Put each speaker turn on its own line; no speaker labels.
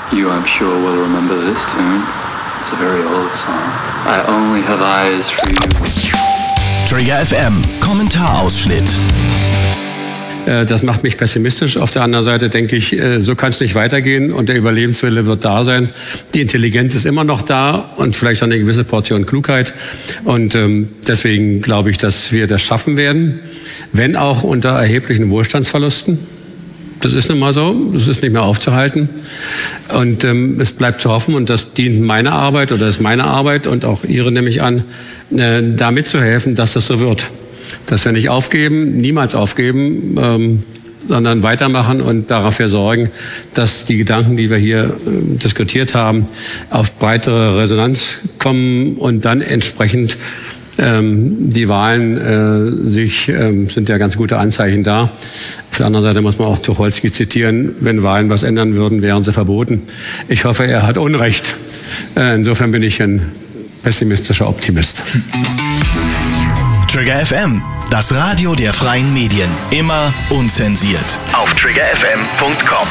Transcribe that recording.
You, I'm sure, will remember this tune. It's a very old song. I only have eyes for you.
Trigger FM, Kommentarausschnitt.
Das macht mich pessimistisch. Auf der anderen Seite denke ich, so kann es nicht weitergehen und der Überlebenswille wird da sein. Die Intelligenz ist immer noch da und vielleicht auch eine gewisse Portion Klugheit. Und deswegen glaube ich, dass wir das schaffen werden, wenn auch unter erheblichen Wohlstandsverlusten. Das ist nun mal so, das ist nicht mehr aufzuhalten. Und es bleibt zu hoffen, und das dient meiner Arbeit oder ist meine Arbeit und auch Ihre nehme ich an, da mitzuhelfen, dass das so wird. Dass wir nicht aufgeben, niemals aufgeben, sondern weitermachen und dafür sorgen, dass die Gedanken, die wir hier diskutiert haben, auf breitere Resonanz kommen und dann entsprechend die Wahlen sind ja ganz gute Anzeichen da. Auf der anderen Seite muss man auch Tucholsky zitieren, wenn Wahlen was ändern würden, wären sie verboten. Ich hoffe, er hat Unrecht. Insofern bin ich ein pessimistischer Optimist.
Trigger FM, das Radio der freien Medien. Immer unzensiert. Auf triggerfm.com.